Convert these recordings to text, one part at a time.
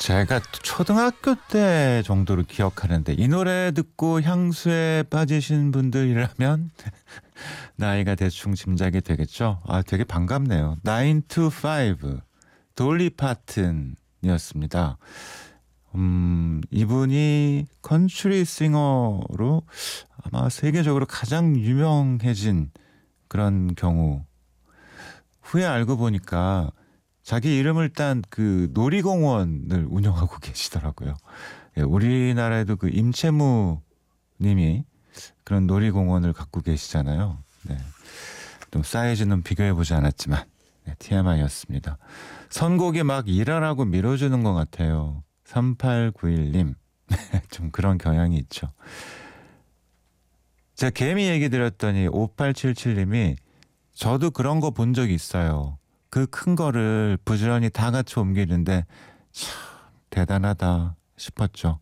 제가 초등학교 때 정도로 기억하는데 이 노래 듣고 향수에 빠지신 분들이라면 나이가 대충 짐작이 되겠죠. 아, 되게 반갑네요. 9 to 5 돌리 파튼이었습니다. 이분이 컨트리 싱어로 아마 세계적으로 가장 유명해진 그런 경우. 후에 알고 보니까 자기 이름을 딴 그 놀이공원을 운영하고 계시더라고요. 예, 우리나라에도 그 임채무 님이 그런 놀이공원을 갖고 계시잖아요. 네. 또 사이즈는 비교해보지 않았지만 네, TMI였습니다. 선곡이 막 일하라고 밀어주는 것 같아요. 3891님 좀 그런 경향이 있죠. 제가 개미 얘기 드렸더니 5877님이 저도 그런 거 본 적이 있어요. 그 큰 거를 부지런히 다 같이 옮기는데 참 대단하다 싶었죠.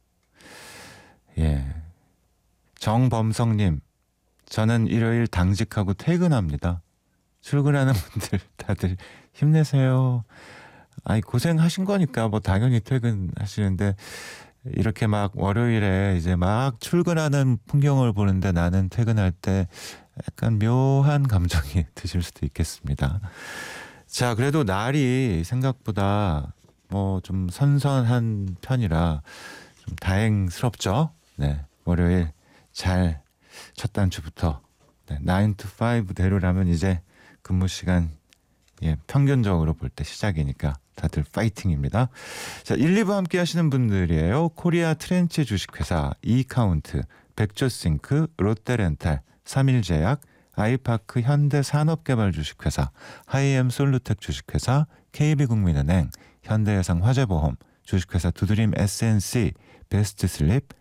예. 정범성님, 저는 일요일 당직하고 퇴근합니다. 출근하는 분들 다들 힘내세요. 아이, 고생하신 거니까 뭐 당연히 퇴근하시는데 이렇게 막 월요일에 이제 막 출근하는 풍경을 보는데 나는 퇴근할 때 약간 묘한 감정이 드실 수도 있겠습니다. 자, 그래도 날이 생각보다 뭐 좀 선선한 편이라 좀 다행스럽죠. 네, 월요일 잘 첫 단추부터 9 to 5대로라면 이제 근무 시간 평균적으로 볼 때 시작이니까 다들 파이팅입니다. 자, 1, 2부 함께 하시는 분들이에요. 코리아 트렌치 주식회사, 이카운트, 백조싱크, 롯데렌탈, 3일제약, 아이파크 현대산업개발 주식회사, 하이엠 솔루텍 주식회사, KB국민은행, 현대해상 화재보험, 주식회사 두드림 SNC, 베스트슬립,